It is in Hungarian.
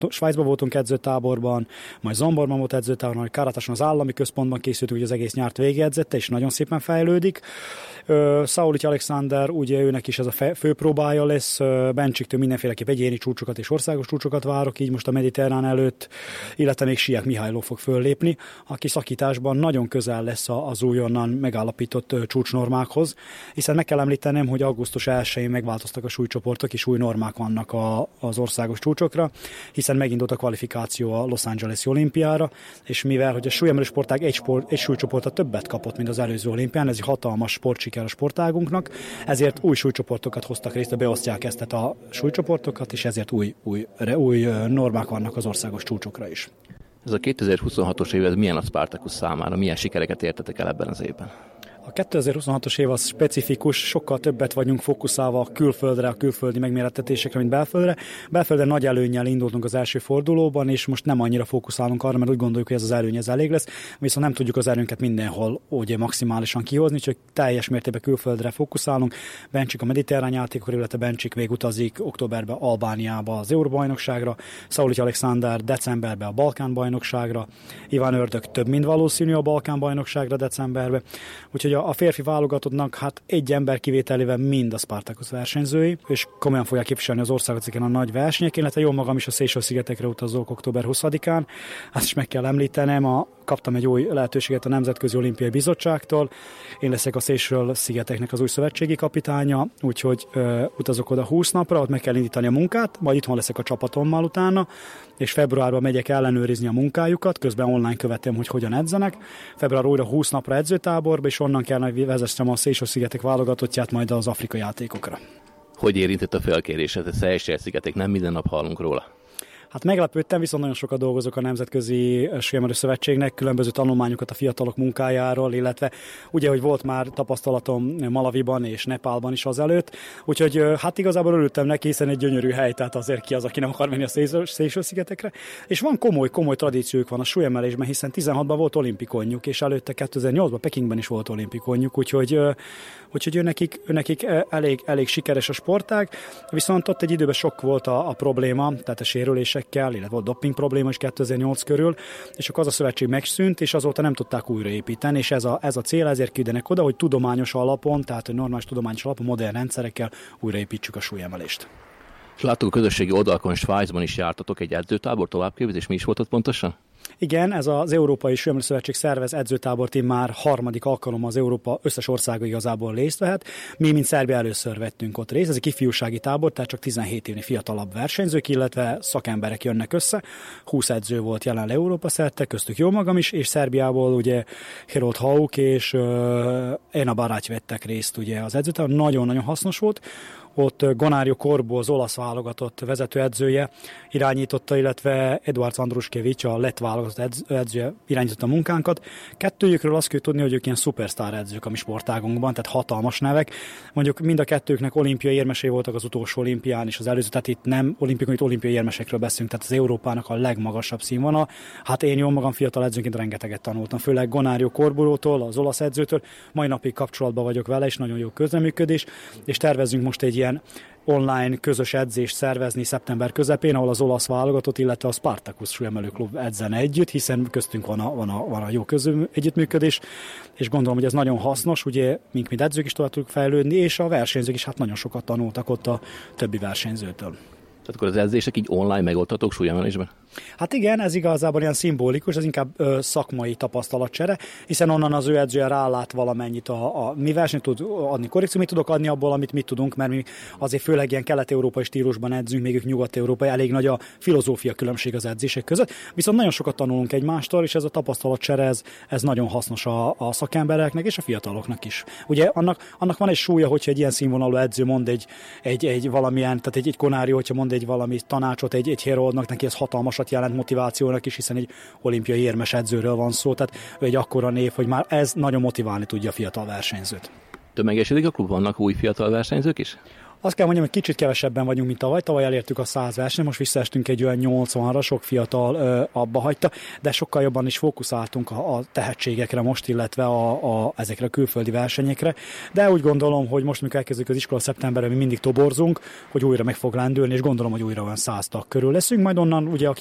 Svájcban voltunk edzőtáborban, majd Zomborban volt edzőtáborban, majd Karatáson az állami központban készültünk, hogy az egész nyárt végigedzette, és nagyon szépen fejlődik. Szaulics Alexander, ugye őnek is ez a főpróbája lesz, Bencsiktől mindenféleképp egyéni csúcsokat és országos csúcsokat várok, így most a mediterrán előtt, illetve még Siák Mihályló fog föllépni, aki szakításban nagyon közel lesz az újonnan megállapított csúcsnormákhoz, hiszen meg kell említenem, hogy augusztus 1-én megváltoztak a súlycsoportok, és új normák vannak az országos csúcsokra, hiszen megindult a kvalifikáció a Los Angeles-i olimpiára, és mivel hogy a súlyemelő sportág egy súlycsoportra többet kapott, mint az előző olimpián, ez egy hatalmas sportsiker a sportágunknak, ezért új súlycsoportokat hoztak részt, beosztják ezt a súlycsoportokat, és ezért új normák vannak az országos csúcsokra is. Ez a 2026-os év, ez milyen a Spartacus számára? Milyen sikereket értetek el ebben az évben? A 2026-os év az specifikus, sokkal többet vagyunk fókuszálva a külföldre, a külföldi megmérettetésekre, mint belföldre. Belföldre nagy előnnyel indultunk az első fordulóban, és most nem annyira fókuszálunk arra, mert úgy gondoljuk, hogy ez az előny ez elég lesz, viszont nem tudjuk az erőnket mindenhol ugye maximálisan kihozni, csak teljes mértékben külföldre fókuszálunk. Bencsik a mediterrán játékokra, illetve Bencsik még utazik októberben Albániába az Euróbajnokságra, Szaulics Alexander decemberben a Balkán-bajnokságra, Iván Ördög több mint valószínű a Balkán-bajnokságra decemberben. Úgyhogy a férfi válogatottnak hát egy ember kivételével mind a Spartacus versenyzői, és komolyan fogják képviselni az országot ezeken a nagy versenyek, illetve jó magam is a Seychelles-szigetekre utazok október 20-án. Azt is meg kell említenem, kaptam egy új lehetőséget a Nemzetközi Olimpiai Bizottságtól. Én leszek a Seychelles-szigeteknek az új szövetségi kapitánya, úgyhogy utazok oda 20 napra, ott meg kell indítani a munkát, majd itthon leszek a csapatommal utána, és februárban megyek ellenőrizni a munkájukat, közben online követem, hogy hogyan edzenek. Február újra 20 napra edzőtáborba, és onnan kell vezessem a Seychelles-szigetek válogatottját majd az afrikai játékokra. Hogy érintett a felkérésed? A Seychelles-szigetek, nem minden nap hallunk róla. Hát meglepődtem, viszont nagyon sokat dolgozok a Nemzetközi Súlyemelő Szövetségnek, különböző tanulmányokat a fiatalok munkájáról, illetve ugye, hogy volt már tapasztalatom Malawiban és Nepálban is azelőtt, úgyhogy hát igazából örültem neki, hiszen egy gyönyörű hely, tehát azért ki az, aki nem akar menni a Seychelles-szigetekre, és van komoly tradíciók van a súlyemelésben, hiszen 16-ban volt olimpikonjuk, és előtte 2008-ban Pekingben is volt olimpikonjuk, úgyhogy nekik elég sikeres a sportág, viszont ott egy időben sok volt a probléma, tehát a sérülésekkel, illetve volt doping probléma is 2008 körül, és akkor az a szövetség megszűnt, és azóta nem tudták újraépíteni, és ez a cél, ezért küldenek oda, hogy tudományos alapon, tehát a normális tudományos alapon, modern rendszerekkel újraépítsük a súlyemelést. És láttuk a közösségi oldalakon, Svájcban is jártatok egy edzőtábor, továbbképzés, mi is volt ott pontosan? Igen, ez az Európai Súlyemelő Szövetség szervez edzőtábort, így már harmadik alkalom az Európa összes országa igazából részt vehet. Mi, mint Szerbia először vettünk ott részt, ez egy ifjúsági tábor, tehát csak 17 évnyi fiatalabb versenyzők, illetve szakemberek jönnek össze. 20 edző volt jelen Európa szerte, köztük jó magam is, és Szerbiából ugye Herold Hauk és Ena Barács vettek részt ugye az edzőtábor, nagyon-nagyon hasznos volt. Ott Gonário Corbo, az olasz válogatott vezetőedzője irányította, illetve Eduard Andruškević, a lett válogatott edzője irányította a munkánkat. Kettőjükről azt kell tudni, hogy ők ilyen szupersztár edzők a mi sportágunkban, tehát hatalmas nevek. Mondjuk mind a kettőknek olimpiai érmesei voltak az utolsó olimpián és az előző, tehát itt nem olimpiai érmesekről beszélünk, tehát az Európának a legmagasabb színvonal. Hát én jó magam fiatal edzőként rengeteget tanultam, főleg Gonário Corbolótól, az olasz edzőtől. Mai napig kapcsolatban vagyok vele, és nagyon jó közreműködés, és tervezünk most egy ilyen online közös edzést szervezni szeptember közepén, ahol az olasz válogatott, illetve a Spartacus súlyemelőklub edzene együtt, hiszen köztünk van a jó együttműködés, és gondolom, hogy ez nagyon hasznos, ugye mint edzők is tovább tudjuk fejlődni, és a versenyzők is hát nagyon sokat tanultak ott a többi versenyzőtől. Tehát akkor az edzések így online megoldhatók súlyemelésben? Hát igen, ez igazából ilyen szimbolikus, ez inkább szakmai tapasztalatcsere, hiszen onnan az ő edzője rálát valamennyit a mi versenyt tud adni korrekció, mi tudok adni abból, amit mi tudunk, mert mi azért főleg ilyen kelet-európai stílusban edzünk, még ők nyugat-európai, elég nagy a filozófia különbség az edzések között, viszont nagyon sokat tanulunk egymástól, és ez a tapasztalatcsere, ez nagyon hasznos a szakembereknek és a fiataloknak is. Ugye annak van egy súlya, hogyha egy ilyen színvonalú edző mond egy valamilyen, tehát egy Gonário, hogyha mond egy valami tanácsot egy Heroldnak, neki ez hatalmas jelent motivációnak is, hiszen egy olimpiai érmes edzőről van szó, tehát egy akkora név, hogy már ez nagyon motiválni tudja a fiatal versenyzőt. Tömegesedik a klub, vannak új fiatal versenyzők is? Azt kell mondjam, hogy kicsit kevesebben vagyunk, mint tavaly. Tavaly elértük a 100 versenyt, most visszaestünk egy olyan 80-ra, sok fiatal abba hagyta, de sokkal jobban is fókuszáltunk a tehetségekre most, illetve ezekre a külföldi versenyekre. De úgy gondolom, hogy most, mikor elkezdjük az iskola szeptemberben, mi mindig toborzunk, hogy újra meg fog lendülni, és gondolom, hogy újra olyan 100 tag körül leszünk, majd onnan ugye